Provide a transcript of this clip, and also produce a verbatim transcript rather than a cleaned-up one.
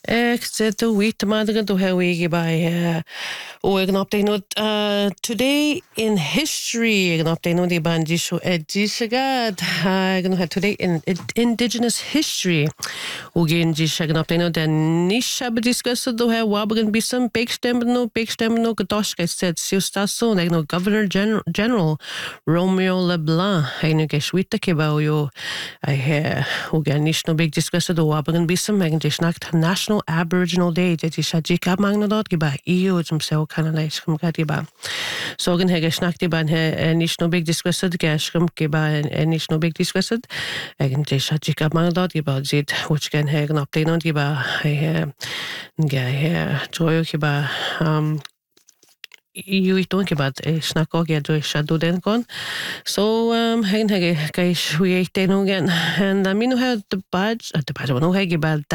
Exceto wheat madrigal to Hawaii by or an update uh today in history an update no di bandi show edishagad gonna have today in indigenous history again jishag update no den nisha discuss do have wabagan be some big stem no big stem no godoshka said siustaso no governor general general Romeo Leblanc I no get sweet the kibao yo I hear again nish no big discuss do wabagan be some making disnacht national Aboriginal Day dat is jika magna dot giba io zum so kana leis kum giba so gen hege snakt giba he nish no big discussed gashrum giba en nish no big discussed egen dis jika magna dot giba zit which gen hegen update on giba he ge he joyo giba um you don't about a snack or do shadow then gone so um hegen hege guys we ate no again and I mean had the badge at the badge no hege bad